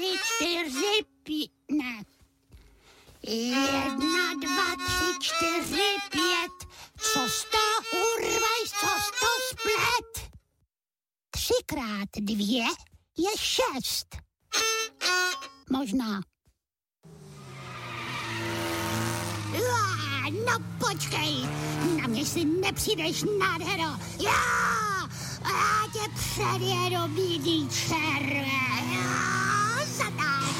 3, 4, 5, ne. 1, 2, 3, 4, 5. Co sto, urvaj, co sto splet. 3 krát 2 je 6. Možná. No počkej, na mě si nepřijdeš, nádhero. Já tě předjedu, bídý červe. Zatáč.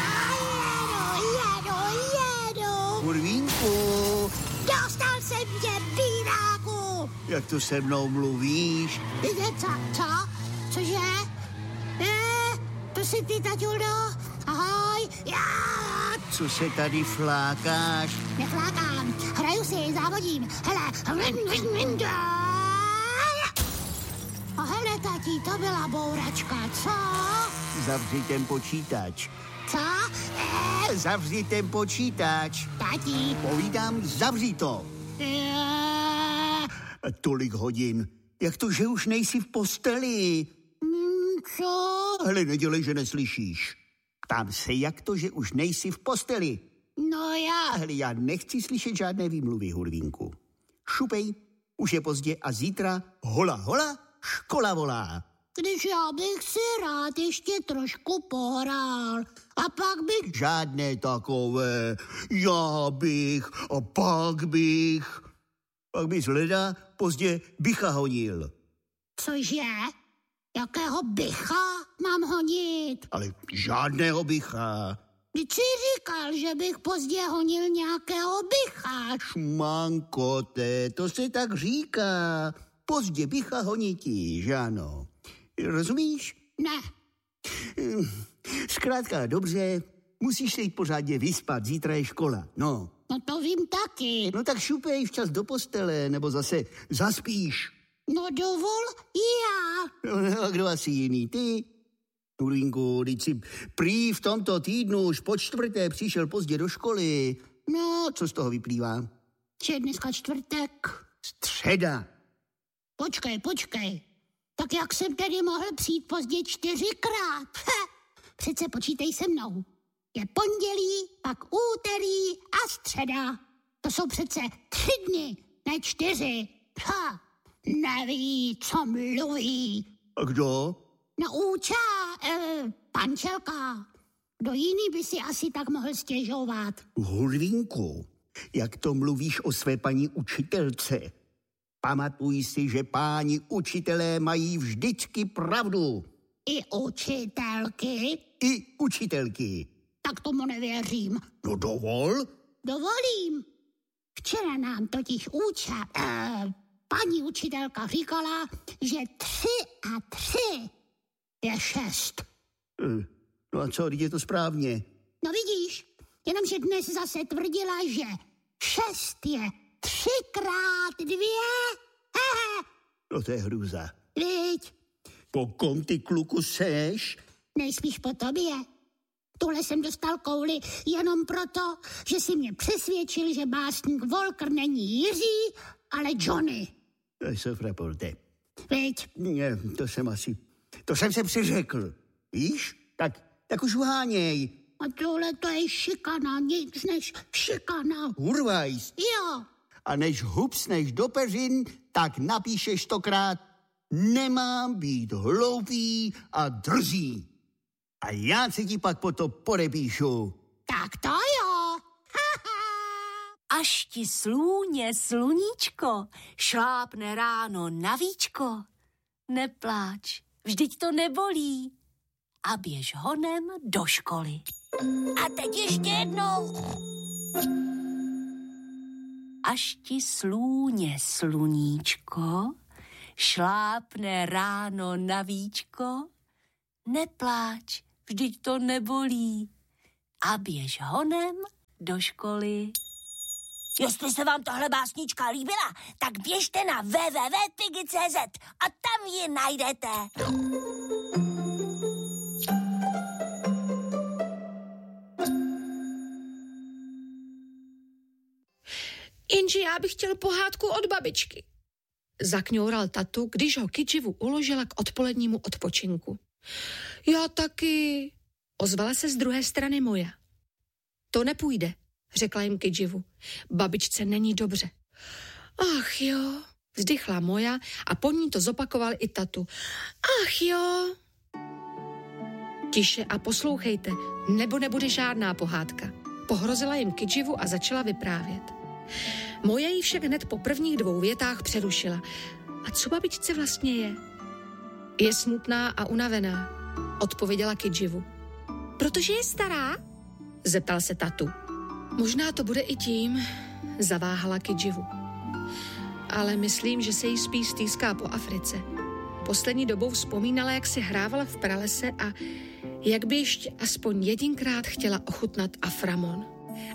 Jedu. Hurvínku. Dostal jsem tě, bídáku. Jak to se mnou mluvíš? Co? Cože? To jsi ty, taťuldo? Ahoj, já. Co se tady flákáš? Neflákám, hraju si, závodím. Hele. A hele, tati, to byla bouračka, co? Zavři ten počítač. Co? Zavři ten počítač. Tati. Povídám, zavři to. Tolik hodin. Jak to, že už nejsi v posteli? Co? Hele, nedělej, že neslyšíš. Ptám se, jak to, že už nejsi v posteli? No já. Hele, já nechci slyšet žádné výmluvy, Hurvínku. Šupej, už je pozdě a zítra hola, škola volá. Když já bych si rád ještě trošku pohrál. A pak bych... Žádné takové, já bych a pak bych. Pak bys leda pozdě bycha honil. Cože? Jakého bycha mám honit? Ale žádného bycha. Vždyť jsi říkal, že bych pozdě honil nějakého bycha. Šmankote, to se tak říká. Pozdě bycha honití, že ano? Rozumíš? Ne. Zkrátka, dobře, musíš se jít pořádně vyspat, zítra je škola, no. No to vím taky. No tak šupej včas do postele, nebo zase zaspíš. No dovol já. No, a kdo asi jiný, ty? Hurvínku, teď si prý v tomto týdnu už po 4. přišel pozdě do školy. No, co z toho vyplývá? Je dneska čtvrtek. Středa. Počkej. Tak jak jsem tedy mohl přijít pozdě 4krát? Přece počítej se mnou. Je pondělí, pak úterý a středa. To jsou přece 3 dny, ne 4. Neví, co mluví. A kdo? No pančelka. Kdo jiný by si asi tak mohl stěžovat? Hurvínku, jak to mluvíš o své paní učitelce? Pamatuj si, že páni učitelé mají vždycky pravdu. I učitelky? I učitelky. Tak tomu nevěřím. No dovol. Dovolím. Včera nám totiž paní učitelka říkala, že 3 a 3 je 6. No a co, teď je to správně? No vidíš, jenomže dnes zase tvrdila, že 6 je 3 krát 2. No to je hrůza. Viď? Po kom ty, kluku, seš? Nejspíš po tobě. Tuhle jsem dostal kouli jenom proto, že si mě přesvědčil, že básník Volker není Jiří, ale Johnny. To je fraporte. Viď? Ne, to jsem se přeřekl. Víš? Tak už uháněj. A tohle to je šikana, nic než šikana. Hurvajs. Jo. A než hupsneš do peřin, tak napíšeš 100krát: nemám být hloupý a drzý. A já se ti pak potom podepíšu. Tak to jo. Až ti slůně, sluníčko, šlápne ráno na víčko. Nepláč, vždyť to nebolí. A běž honem do školy. A teď ještě jednou. Až ti slůně, sluníčko, šlápne ráno na víčko. Nepláč, vždyť to nebolí. A běž honem do školy. Jestli se vám tahle básnička líbila, tak běžte na www.pigi.cz a tam ji najdete. Jenže já bych chtěl pohádku od babičky. Zakňoural tatu, když ho Kidživu uložila k odpolednímu odpočinku. Já taky. Ozvala se z druhé strany Moja. To nepůjde, řekla jim Kidživu. Babičce není dobře. Ach jo, vzdychla Moja a po ní to zopakoval i tatu. Ach jo. Tiše a poslouchejte, nebo nebude žádná pohádka. Pohrozila jim Kidživu a začala vyprávět. Moja ji však hned po prvních 2 větách přerušila. A co babičce vlastně je? Je smutná a unavená, odpověděla Kidživu. Protože je stará? Zeptal se tatu. Možná to bude i tím, zaváhala Kidživu. Ale myslím, že se jí spíš stýská po Africe. Poslední dobou vzpomínala, jak si hrávala v pralese a jak by ještě aspoň jedinkrát chtěla ochutnat aframon.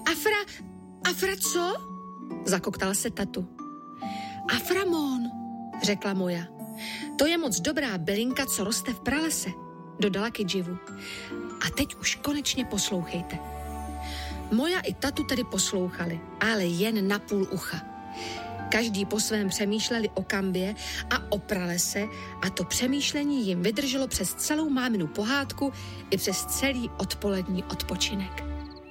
Afra co? Zakoktala se tatu. Aframon, řekla Moja. To je moc dobrá bylinka, co roste v pralese, dodala Kidživu. A teď už konečně poslouchejte. Moja i tatu tedy poslouchali, ale jen na půl ucha. Každý po svém přemýšleli o kambě a o pralese a to přemýšlení jim vydrželo přes celou máminu pohádku i přes celý odpolední odpočinek.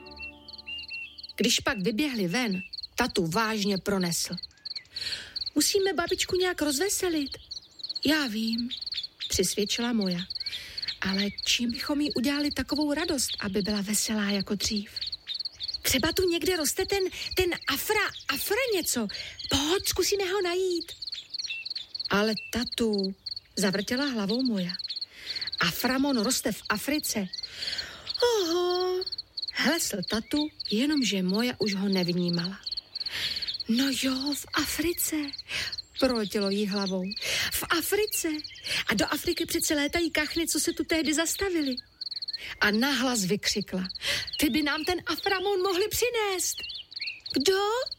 Když pak vyběhli ven, tatu vážně pronesl. Musíme babičku nějak rozveselit. Já vím, přisvědčila Moja. Ale čím bychom jí udělali takovou radost, aby byla veselá jako dřív? Třeba tu někde roste ten afra něco. Pojď, zkusíme ho najít. Ale tatu, zavrtěla hlavou Moja. Aframon roste v Africe. Oho, hlesl tatu, jenomže Moja už ho nevnímala. No jo, v Africe, proletělo jí hlavou. V Africe. A do Afriky přece létají kachny, co se tu tehdy zastavili. A nahlas vykřikla. Ty by nám ten aframon mohli přinést. Kdo?